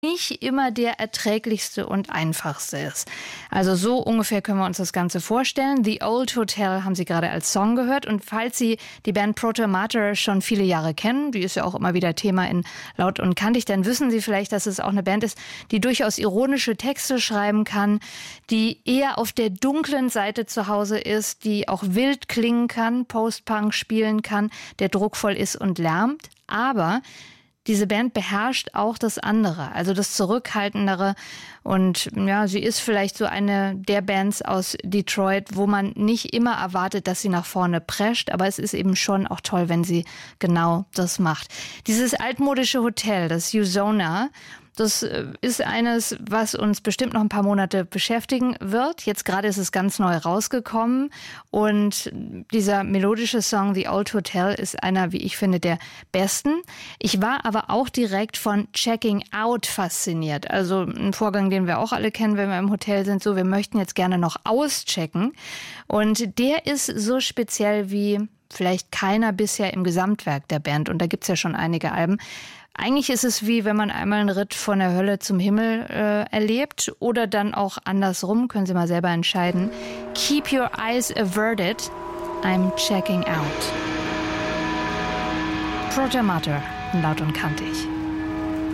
nicht immer der erträglichste und einfachste ist. Also so ungefähr können wir uns das Ganze vorstellen. The Old Hotel haben Sie gerade als Song gehört. Und falls Sie die Band Proto Mater schon viele Jahre kennen, die ist ja auch immer wieder Thema in Laut und Kantig, dann wissen Sie vielleicht, dass es auch eine Band ist, die durchaus ironische Texte schreiben kann, die eher auf der dunklen Seite zu Hause ist, die auch wild klingen kann, Post-Punk spielen kann, der druckvoll ist und lärmt. Aber diese Band beherrscht auch das andere, also das Zurückhaltendere. Und ja, sie ist vielleicht so eine der Bands aus Detroit, wo man nicht immer erwartet, dass sie nach vorne prescht. Aber es ist eben schon auch toll, wenn sie genau das macht. Dieses altmodische Hotel, das Usona, das ist eines, was uns bestimmt noch ein paar Monate beschäftigen wird. Jetzt gerade ist es ganz neu rausgekommen. Und dieser melodische Song The Old Hotel ist einer, wie ich finde, der besten. Ich war aber auch direkt von Checking Out fasziniert. Also ein Vorgang, den wir auch alle kennen, wenn wir im Hotel sind. So, wir möchten jetzt gerne noch auschecken. Und der ist so speziell wie vielleicht keiner bisher im Gesamtwerk der Band. Und da gibt's ja schon einige Alben. Eigentlich ist es wie, wenn man einmal einen Ritt von der Hölle zum Himmel erlebt oder dann auch andersrum. Können Sie mal selber entscheiden. Keep your eyes averted. I'm checking out. Proto Mater, Laut und Kantig.